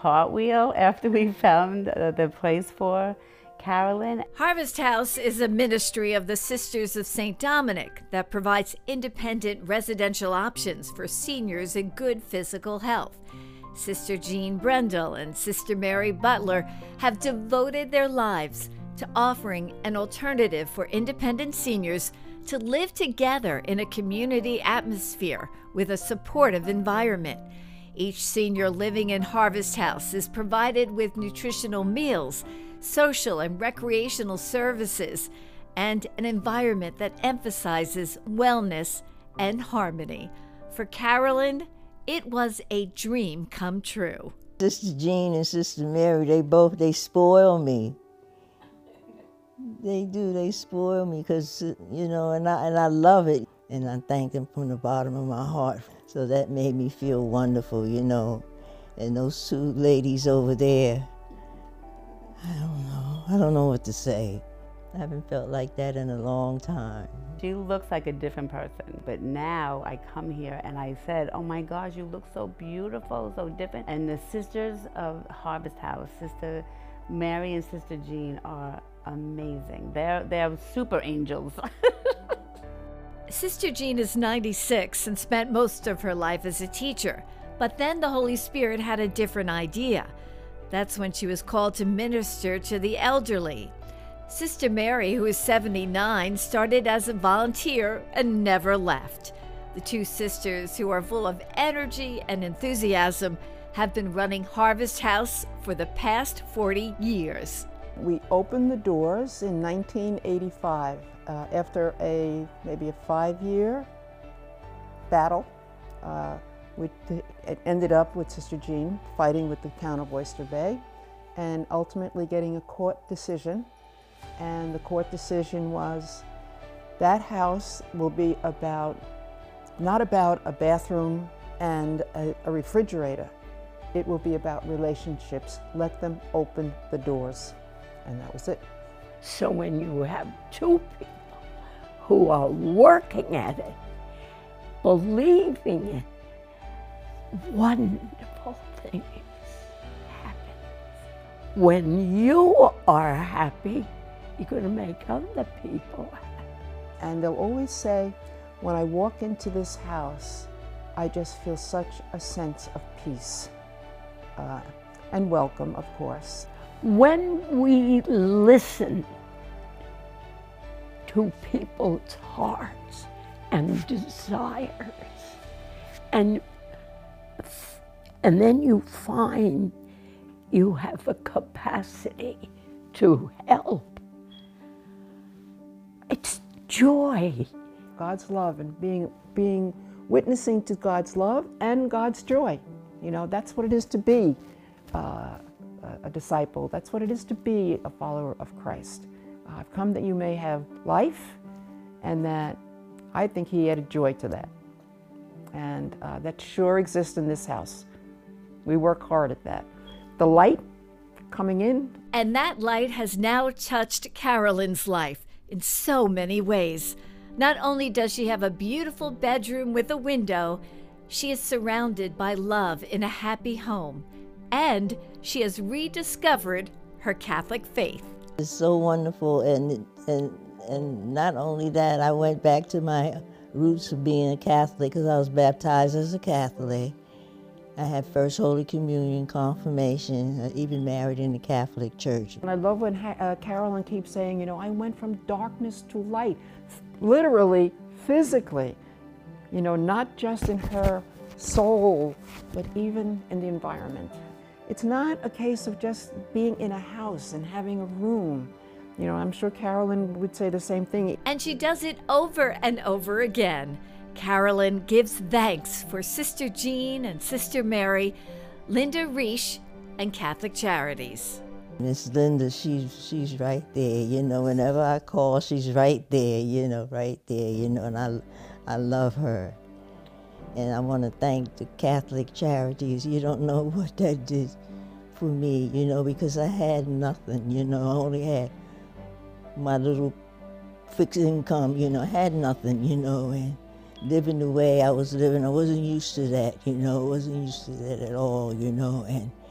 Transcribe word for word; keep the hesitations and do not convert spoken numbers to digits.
cartwheel after we found uh, the place for Carolyn. Harvest House is a ministry of the Sisters of Saint Dominic that provides independent residential options for seniors in good physical health. Sister Jean Brendel and Sister Mary Butler have devoted their lives to offering an alternative for independent seniors to live together in a community atmosphere with a supportive environment. Each senior living in Harvest House is provided with nutritional meals, social and recreational services, and an environment that emphasizes wellness and harmony. For Carolyn, it was a dream come true. Sister Jean and Sister Mary, they both, they spoil me. They do, they spoil me because, you know, and I, and I love it. And I thank them from the bottom of my heart. So that made me feel wonderful, you know. And those two ladies over there, I don't know, I don't know what to say. I haven't felt like that in a long time. She looks like a different person, but now I come here and I said, oh my gosh, you look so beautiful, so different. And the Sisters of Harvest House, Sister Mary and Sister Jean, are amazing. They're, they're super angels. Sister Jean is ninety-six and spent most of her life as a teacher, but then the Holy Spirit had a different idea. That's when she was called to minister to the elderly. Sister Mary, who is seventy-nine, started as a volunteer and never left. The two sisters, who are full of energy and enthusiasm, have been running Harvest House for the past forty years. We opened the doors in nineteen eighty-five uh, after a maybe a five-year battle. Uh, we, it ended up with Sister Jean fighting with the town of Oyster Bay and ultimately getting a court decision. And the court decision was that house will be about, not about a bathroom and a, a refrigerator. It will be about relationships. Let them open the doors. And that was it. So when you have two people who are working at it, believing it, wonderful things happen. When you are happy, you're going to make other people happy. And they'll always say, when I walk into this house, I just feel such a sense of peace uh, and welcome, of course. When we listen to people's hearts and desires, and, and then you find you have a capacity to help, it's joy. God's love and being, being witnessing to God's love and God's joy. You know, that's what it is to be uh, a disciple. That's what it is to be a follower of Christ. Uh, I've come that you may have life, and that I think he added joy to that. And uh, that sure exists in this house. We work hard at that. The light coming in. And that light has now touched Carolyn's life in so many ways. Not only does she have a beautiful bedroom with a window, she is surrounded by love in a happy home. And she has rediscovered her Catholic faith. It's so wonderful, and, and, and not only that, I went back to my roots of being a Catholic because I was baptized as a Catholic. I had First Holy Communion, confirmation, uh, even married in the Catholic Church. And I love when uh, Carolyn keeps saying, you know, I went from darkness to light, literally, physically, you know, not just in her soul, but even in the environment. It's not a case of just being in a house and having a room. You know, I'm sure Carolyn would say the same thing. And she does it over and over again. Carolyn gives thanks for Sister Jean and Sister Mary, Linda Reish, and Catholic Charities. Miss Linda, she's, she's right there, you know, whenever I call, she's right there, you know, right there, you know, and I, I love her. And I want to thank the Catholic Charities. You don't know what that did for me, you know, because I had nothing, you know, I only had my little fixed income, you know, I had nothing, you know, and living the way I was living, I wasn't used to that, you know, I wasn't used to that at all, you know, and